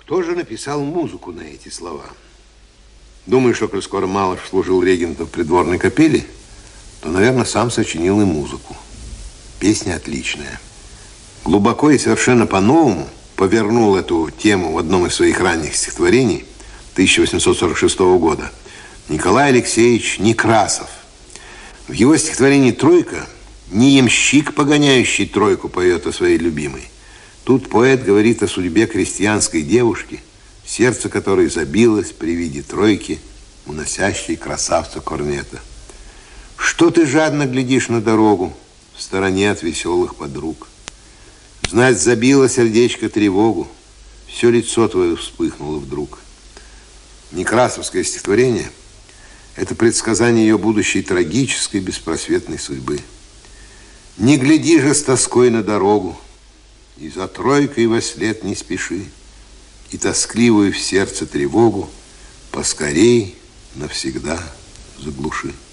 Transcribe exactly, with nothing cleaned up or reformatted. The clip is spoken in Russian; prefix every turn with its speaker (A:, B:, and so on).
A: Кто же написал музыку на эти слова? Думаю, что, коль скоро Малыш служил регентом в придворной капелле, то, наверное, сам сочинил и музыку. Песня отличная. Глубоко и совершенно по-новому повернул эту тему в одном из своих ранних стихотворений тысяча восемьсот сорок шестого года Николай Алексеевич Некрасов. В его стихотворении «Тройка» не ямщик, погоняющий тройку, поет о своей любимой. Тут поэт говорит о судьбе крестьянской девушки, сердце которой забилось при виде тройки, уносящей красавца корнета. Что ты жадно глядишь на дорогу в стороне от веселых подруг? Знать, забило сердечко тревогу, все лицо твое вспыхнуло вдруг. Некрасовское стихотворение – это предсказание ее будущей трагической беспросветной судьбы. Не гляди же с тоской на дорогу, и за тройкой во след не спеши, и тоскливую в сердце тревогу поскорей навсегда заглуши.